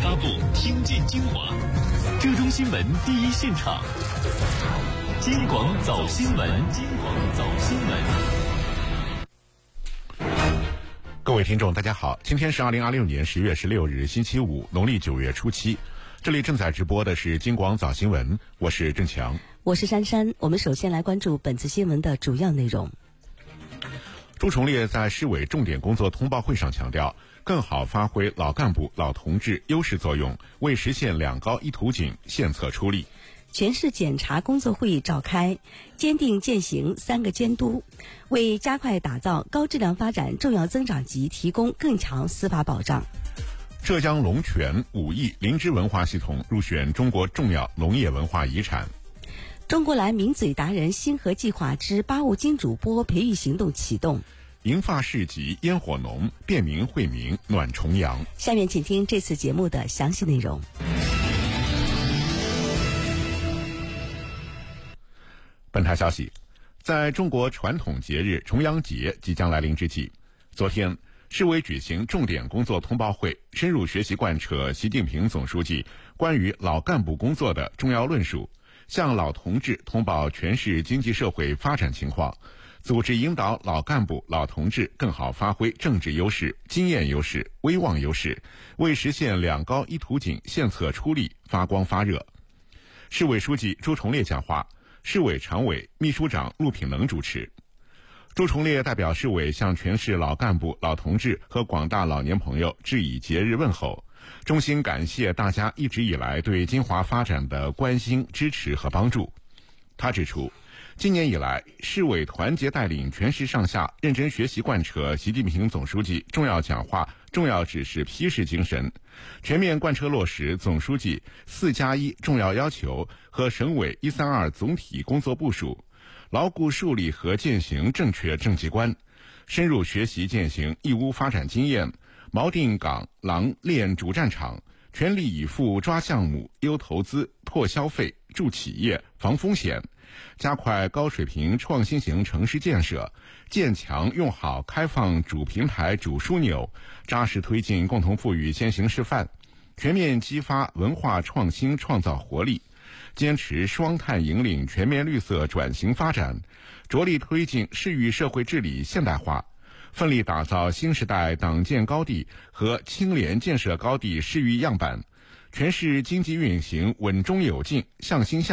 发布，听见精华。浙中新闻第一现场，京广早新闻。 各位听众大家好，今天是2026年10月16日星期五，农历9月初7。这里正在直播的是京广早新闻，我是郑强， 我是珊珊。我们首先来关注本次新闻的主要内容。 朱重烈在市委重点工作通报会上强调，更好发挥老干部、老同志优势作用，为实现两高一途径献策出力。 全市检察工作会议召开，坚定践行3个监督，为加快打造高质量发展重要增长极提供更强司法保障。 浙江龙泉武义灵芝文化系统入选中国重要农业文化遗产。 中国蓝名嘴达人星河计划之8务金主播培育行动启动。 银发市集烟火浓，便民惠民暖重阳。 下面请听这次节目的详细内容。 本台消息，在中国传统节日重阳节即将来临之际，昨天市委举行重点工作通报会，深入学习贯彻习近平总书记关于老干部工作的重要论述，向老同志通报全市经济社会发展情况，组织引导老干部、老同志更好发挥政治优势、经验优势、威望优势，为实现两高一途径献策出力、发光发热。市委书记朱重烈讲话，市委常委、秘书长陆品能主持。朱重烈代表市委向全市老干部、老同志和广大老年朋友致以节日问候，衷心感谢大家一直以来对金华发展的关心、支持和帮助。他指出，今年以来，市委团结带领全市上下认真学习贯彻习近平总书记重要讲话、重要指示批示精神，全面贯彻落实总书记4+1重要要求和省委132总体工作部署，牢固树立和践行正确政绩观，深入学习践行义乌发展经验，锚定岗廊练主战场，全力以赴抓项目、优投资、拓消费、助企业、防风险，加快高水平创新型城市建设，建强用好开放主平台主枢纽，扎实推进共同富裕先行示范，全面激发文化创新创造活力，坚持双碳引领全面绿色转型发展，着力推进市域社会治理现代化，奋力打造新时代党建高地和青联建设高地市域样板，全市经济运行稳中有进，向心向